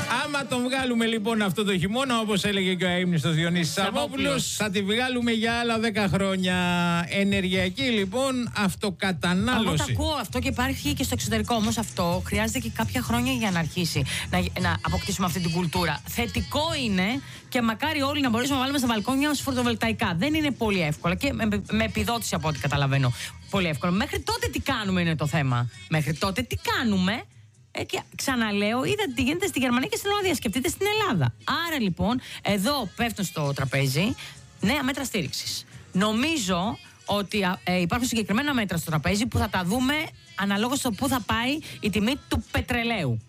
Άμα τον βγάλουμε λοιπόν αυτό το χειμώνα, όπως έλεγε και ο αείμνηστος Διονύσης Σαββόπουλος, θα τη βγάλουμε για άλλα 10 χρόνια. Ενεργειακή λοιπόν αυτοκατανάλωση. Εγώ το ακούω αυτό και υπάρχει και στο εξωτερικό. Όμως αυτό χρειάζεται και κάποια χρόνια για να αρχίσει να αποκτήσουμε αυτή την κουλτούρα. Θετικό είναι και μακάρι όλοι να μπορέσουμε να βάλουμε στα μπαλκόνια μας φωτοβολταϊκά. Δεν είναι πολύ εύκολα και με επιδότηση από ό,τι καταλαβαίνω. Πολύ εύκολο. Μέχρι τότε τι κάνουμε είναι το θέμα. Μέχρι τότε τι κάνουμε. Και ξαναλέω, είδατε τι γίνεται στη Γερμανία και στην Ολλανδία. Σκεφτείτε στην Ελλάδα. Άρα λοιπόν, εδώ πέφτουν στο τραπέζι νέα μέτρα στήριξης. Νομίζω ότι υπάρχουν συγκεκριμένα μέτρα στο τραπέζι που θα τα δούμε αναλόγως στο πού θα πάει η τιμή του πετρελαίου.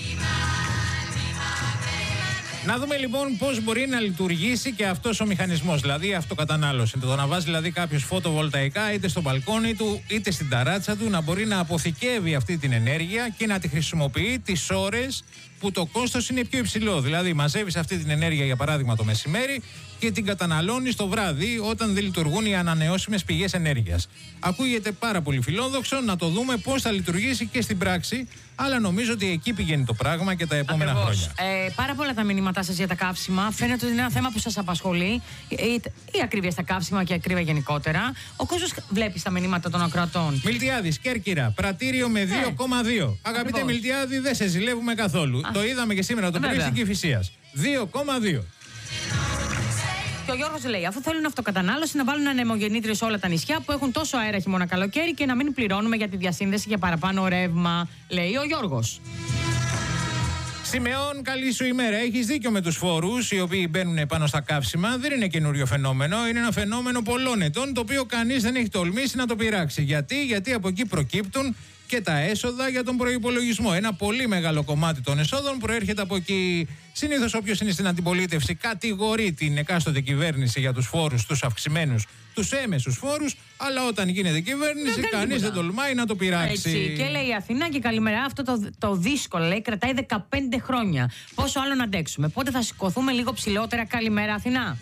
Να δούμε λοιπόν πώς μπορεί να λειτουργήσει και αυτός ο μηχανισμός, δηλαδή η αυτοκατανάλωση. Το να βάζει δηλαδή κάποιος φωτοβολταϊκά είτε στο μπαλκόνι του είτε στην ταράτσα του, να μπορεί να αποθηκεύει αυτή την ενέργεια και να τη χρησιμοποιεί τις ώρες που το κόστος είναι πιο υψηλό. Δηλαδή μαζεύεις αυτή την ενέργεια για παράδειγμα το μεσημέρι και την καταναλώνεις το βράδυ όταν δεν λειτουργούν οι ανανεώσιμες πηγές ενέργειας. Ακούγεται πάρα πολύ φιλόδοξο, να το δούμε πώς θα λειτουργήσει και στην πράξη, αλλά νομίζω ότι εκεί πηγαίνει το πράγμα και τα επόμενα χρόνια. Πάρα πολλά τα μηνύματά σας για τα καύσιμα. Φαίνεται ότι είναι ένα θέμα που σας απασχολεί. Η ακρίβεια στα καύσιμα και η ακρίβεια γενικότερα. Ο κόσμος βλέπει στα μηνύματα των ακροατών. Μιλτιάδης, Κέρκυρα, πρατήριο με 2,2. Αγαπητέ Μιλτιάδη, δεν σε ζηλεύουμε καθόλου. Το είδαμε και σήμερα το πρωί στην Κηφισίας. 2,2. Και ο Γιώργος λέει: αφού θέλουν αυτοκατανάλωση, να βάλουν ανεμογεννήτριες σε όλα τα νησιά που έχουν τόσο αέρα χειμώνα καλοκαίρι και να μην πληρώνουμε για τη διασύνδεση για παραπάνω ρεύμα. Λέει ο Γιώργος. Σιμεών, καλή σου ημέρα. Έχεις δίκιο με τους φόρους οι οποίοι μπαίνουν πάνω στα καύσιμα. Δεν είναι καινούριο φαινόμενο. Είναι ένα φαινόμενο πολλών ετών το οποίο κανείς δεν έχει τολμήσει να το πειράξει. Γιατί από εκεί προκύπτουν και τα έσοδα για τον προϋπολογισμό. Ένα πολύ μεγάλο κομμάτι των εσόδων προέρχεται από εκεί. Συνήθως όποιος είναι στην αντιπολίτευση κατηγορεί την εκάστοτε κυβέρνηση για τους φόρους, τους αυξημένους, τους έμεσους φόρους, αλλά όταν γίνεται κυβέρνηση κανείς δεν τολμάει να το πειράξει. Έτσι. Και λέει η Αθηνά και καλημέρα. Αυτό το δύσκολο λέει κρατάει 15 χρόνια. Πόσο άλλο να αντέξουμε. Πότε θα σηκωθούμε λίγο ψηλότερα. Καλημέρα Αθηνά.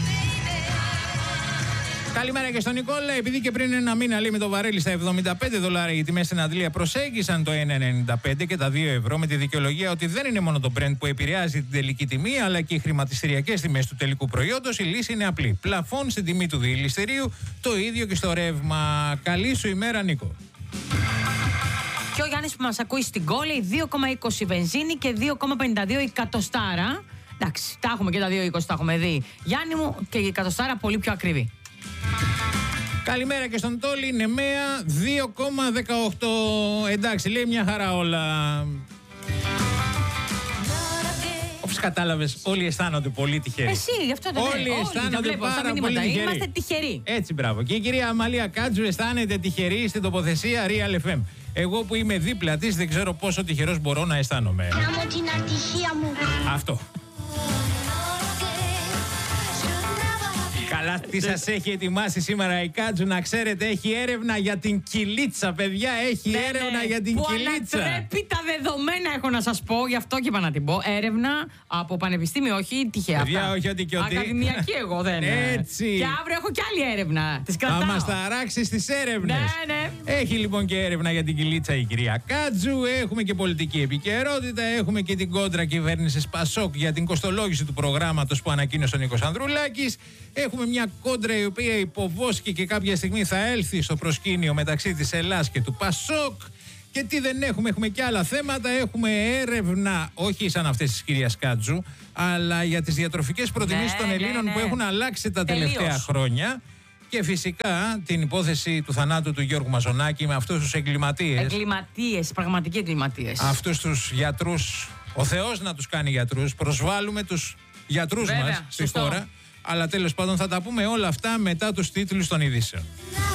Καλημέρα και στον Νικόλα. Επειδή και πριν ένα μήνα λέει με το βαρέλι στα $75 οι τιμές στην Αντλία προσέγγισαν το 1,95 και τα 2 ευρώ με τη δικαιολογία ότι δεν είναι μόνο το Brent που επηρεάζει την τελική τιμή, αλλά και οι χρηματιστηριακές τιμές του τελικού προϊόντος. Η λύση είναι απλή. Πλαφών στην τιμή του διελιστηρίου, το ίδιο και στο ρεύμα. Καλή σου ημέρα, Νίκο. Και ο Γιάννης που μας ακούει στην κόλλη, 2,20 βενζίνη και 2,52 η κατοστάρα. Εντάξει, τα έχουμε και τα 2,20 τα έχουμε δει. Γιάννη μου, και η κατοστάρα πολύ πιο ακριβή. Καλημέρα και στον Τόλι, Νεμαία 2,18. Εντάξει, λέει μια χαρά όλα. Όπως κατάλαβες, όλοι αισθάνονται πολύ τυχεροί. Εσύ, γι' αυτό δεν όλοι αισθάνονται πάρα πολύ τυχεροί. Είμαστε τυχεροί. Έτσι, μπράβο. Και η κυρία Αμαλία Κάτζου αισθάνεται τυχερή στην τοποθεσία Real FM. Εγώ που είμαι δίπλα της δεν ξέρω πόσο τυχερός μπορώ να αισθάνομαι. Να μου την ατυχία μου. Αυτό. Καλά, τι σας έχει ετοιμάσει σήμερα η Κάτζου, να ξέρετε, έχει έρευνα για την κυλίτσα, παιδιά, έχει έρευνα για την κυλίτσα. Ανατρέπει τα δεδομένα, έχω να σας πω, γι' αυτό και είπα να την πω. Έρευνα από πανεπιστήμιο, όχι τυχαία. Παιδιά, όχι ότι και ότι. Ακαδημιακή εγώ δεν είναι. Έτσι. Και αύριο έχω κι άλλη έρευνα. Τις κρατάω. Θα μας ταράξει στις έρευνες. Ναι. Έχει λοιπόν και έρευνα για την κυλίτσα η κυρία Κάτζου. Έχουμε και πολιτική επικαιρότητα. Έχουμε και την κόντρα κυβέρνησης Πασόκ για την κοστολόγηση του προγράμματος που ανακοίνωσε ο Νίκος Ανδρουλάκης. Έχουμε μια κόντρα η οποία υποβόσκει και κάποια στιγμή θα έλθει στο προσκήνιο μεταξύ της Ελλάς και του Πασόκ. Και τι δεν έχουμε, έχουμε και άλλα θέματα. Έχουμε έρευνα, όχι σαν αυτές της κυρίας Κάτζου, αλλά για τις διατροφικές προτιμήσεις των Ελλήνων που έχουν αλλάξει τα τελευταία χρόνια. Και φυσικά την υπόθεση του θανάτου του Γιώργου Μαζονάκη με αυτούς τους εγκληματίες. Εγκληματίες, πραγματικοί εγκληματίες. Αυτούς τους γιατρούς, ο Θεός να τους κάνει γιατρούς. Προσβάλλουμε τους γιατρούς μας στη χώρα. Αλλά τέλος πάντων θα τα πούμε όλα αυτά μετά τους τίτλους των ειδήσεων.